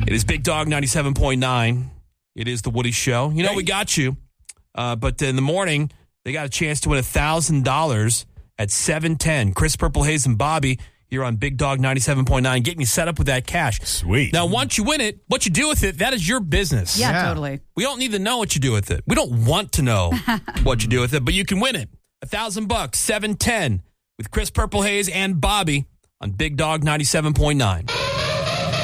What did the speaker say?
It is Big Dog 97.9. It is the Woody Show. You know, we got you. But in the morning, they got a chance to win $1,000 at 7:10. Chris Purple Haze and Bobby here on Big Dog 97.9, getting you set up with that cash. Sweet. Now, once you win it, what you do with it, that is your business. Yeah, totally. We don't need to know what you do with it. We don't want to know what you do with it, but you can win it. $1,000, 7:10 with Chris Purple Haze and Bobby on Big Dog 97.9.